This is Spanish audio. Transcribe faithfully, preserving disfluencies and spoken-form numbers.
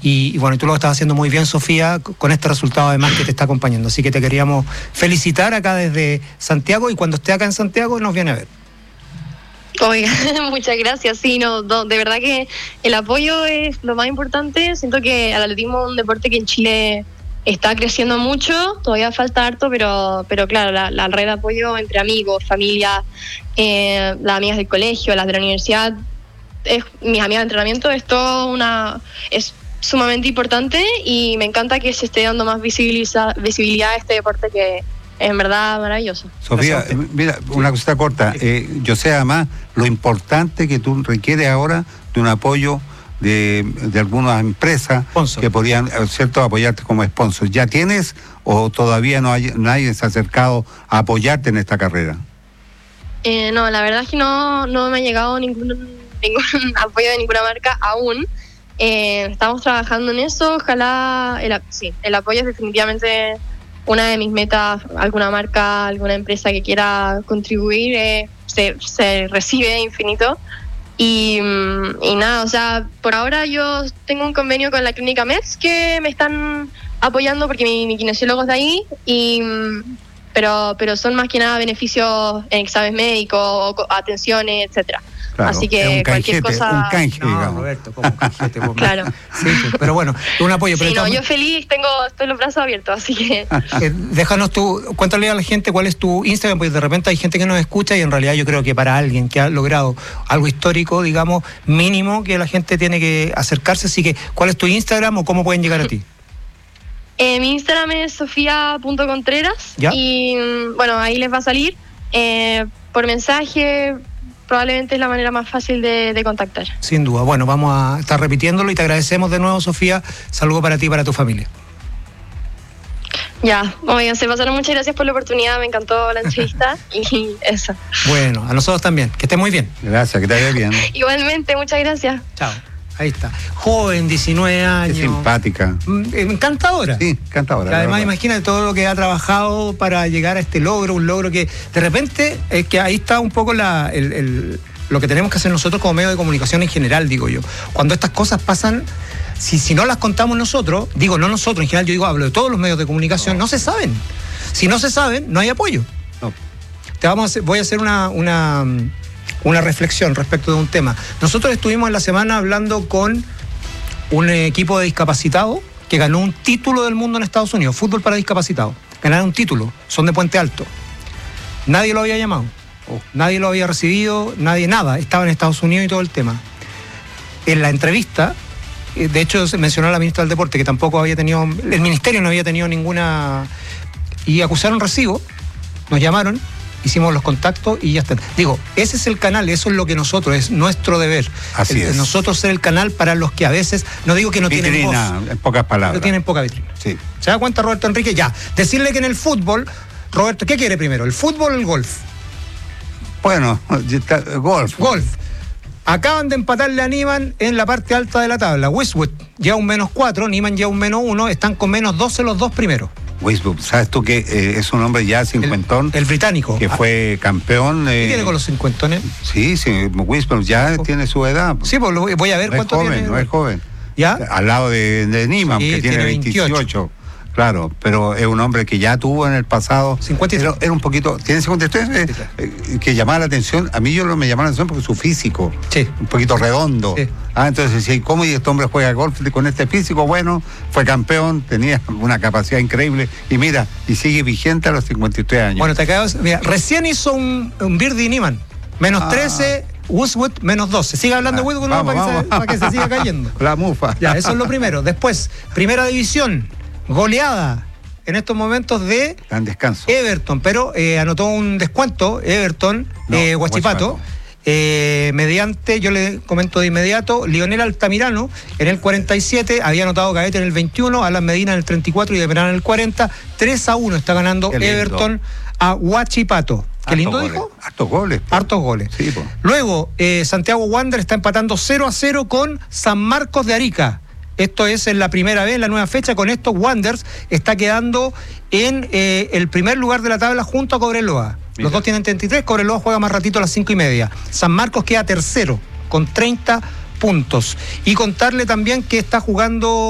Y, y bueno, tú lo estás haciendo muy bien, Sofía, con este resultado además que te está acompañando. Así que te queríamos felicitar acá desde Santiago, y cuando esté acá en Santiago nos viene a ver. Oiga, muchas gracias. Sí, no, no, de verdad que el apoyo es lo más importante. Siento que el atletismo es un deporte que en Chile está creciendo mucho, todavía falta harto, pero pero claro, la, la red de apoyo entre amigos, familia, eh, las amigas del colegio, las de la universidad, es, mis amigas de entrenamiento, es todo una... es sumamente importante, y me encanta que se esté dando más visibiliza, visibilidad a este deporte que es en verdad maravilloso. Sofía, mira, una cosita corta. Eh, yo sé además lo importante que tú requieres ahora de un apoyo de, de algunas empresas sponsor, que podrían, cierto, apoyarte como sponsor. ¿Ya tienes o todavía no hay, nadie se ha acercado a apoyarte en esta carrera? Eh, no, la verdad es que no, no me ha llegado ningún, ningún apoyo de ninguna marca aún. Eh, estamos trabajando en eso. Ojalá, el, sí, el apoyo es definitivamente una de mis metas. Alguna marca, alguna empresa que quiera contribuir, eh, se, se recibe infinito. Y, y nada, o sea, por ahora yo tengo un convenio con la clínica M E D S que me están apoyando porque mi, mi kinesiólogo es de ahí, y, pero, pero son más que nada beneficios en exámenes médicos, atenciones, etcétera. Claro, así que canjete, cualquier cosa... un canje, no, digamos. Roberto, como un canjete. Como... Claro. Sí, pues, pero bueno, un apoyo. Sí, pero no, estamos... yo feliz, tengo, estoy los brazos abiertos, así que... eh, déjanos tú, cuéntale a la gente cuál es tu Instagram, porque de repente hay gente que nos escucha, y en realidad yo creo que para alguien que ha logrado algo histórico, digamos, mínimo, que la gente tiene que acercarse. Así que, ¿cuál es tu Instagram o cómo pueden llegar a ti? Eh, mi Instagram es sofía punto contreras. ¿Ya? Y bueno, ahí les va a salir eh, por mensaje. Probablemente es la manera más fácil de, de contactar. Sin duda. Bueno, vamos a estar repitiéndolo, y te agradecemos de nuevo, Sofía. Saludo para ti y para tu familia. Ya, oigan, se pasaron, muchas gracias por la oportunidad, me encantó la entrevista y eso. Bueno, a nosotros también. Que estés muy bien. Gracias, que te vaya bien. Igualmente, muchas gracias. Chao. Ahí está. Joven, diecinueve años. Qué simpática. Encantadora. Sí, encantadora. Que además, imagínate todo lo que ha trabajado para llegar a este logro, un logro que de repente, es que ahí está un poco la, el, el, lo que tenemos que hacer nosotros como medio de comunicación en general, digo yo. Cuando estas cosas pasan, si, si no las contamos nosotros, digo no nosotros en general, yo digo, hablo de todos los medios de comunicación, no, no se saben. Si no se saben, no hay apoyo. No. Te vamos a hacer, voy a hacer una... una una reflexión respecto de un tema. Nosotros estuvimos en la semana hablando con un equipo de discapacitados que ganó un título del mundo en Estados Unidos, fútbol para discapacitados. Ganaron un título, son de Puente Alto. Nadie lo había llamado, oh. nadie lo había recibido, nadie, nada, estaba en Estados Unidos y todo el tema. En la entrevista, de hecho se mencionó a la ministra del Deporte, que tampoco había tenido, el ministerio no había tenido ninguna, y acusaron recibo, nos llamaron, hicimos los contactos y ya está. Digo, ese es el canal, eso es lo que nosotros, es nuestro deber. Así el, es. Nosotros ser el canal para los que a veces, no digo que no vitrina, tienen voz. En pocas palabras. No tienen poca vitrina. Sí. ¿Se da cuenta, Roberto Enrique? Ya. Decirle que en el fútbol, Roberto, ¿qué quiere primero? ¿El fútbol o el golf? Bueno, golf. Golf. Acaban de empatarle a Niman en la parte alta de la tabla. Westwood lleva un menos cuatro, Niman lleva un menos uno, están con menos doce los dos primeros. Westwood, ¿sabes tú que eh, es un hombre ya cincuentón? El, el británico. Que fue campeón. ¿Qué eh, tiene con los cincuentones? Sí, sí, Westwood ya oh. tiene su edad. Sí, pues lo, voy a ver no cuánto es joven, tiene. No es joven, ¿Ya? Al lado de, de Niman, sí, que tiene, tiene veintiocho. veintiocho. Claro, pero es un hombre que ya tuvo en el pasado. cincuenta y tres. Era, era un poquito. ¿Tiene cincuenta y tres? Eh, sí, claro. eh, que llamaba la atención. A mí yo lo, me llamaba la atención porque su físico. Sí. Un poquito redondo. Sí. Ah, entonces decía, ¿cómo y este hombre juega golf con este físico? Bueno, fue campeón, tenía una capacidad increíble. Y mira, y sigue vigente a los cincuenta y tres años. Bueno, te acabas. Mira, recién hizo un, un birdie Niman. Menos ah. trece. Westwood menos doce. Sigue hablando ah, de Westwood vamos, para, vamos. Que se, para que se siga cayendo. La mufa. Ya, eso es lo primero. Después, primera división, goleada en estos momentos de Dan descanso. Everton, pero eh, anotó un descuento Everton, no, eh, Huachipato. Eh, mediante, yo le comento de inmediato, Lionel Altamirano en el cuarenta y siete, había anotado Gaete en el veintiuno, Alan Medina en el treinta y cuatro y de Verán en el cuarenta. tres a uno está ganando Everton a Huachipato. ¿Qué lindo goles. dijo? Hartos goles. Po. Hartos goles. Sí, po. Luego, eh, Santiago Wander está empatando cero a cero con San Marcos de Arica. Esto es en la primera vez, en la nueva fecha. Con esto, Wanderers está quedando en eh, el primer lugar de la tabla junto a Cobreloa. Mira. Los dos tienen treinta y tres, Cobreloa juega más ratito a las cinco y media. San Marcos queda tercero con treinta puntos. Y contarle también que está jugando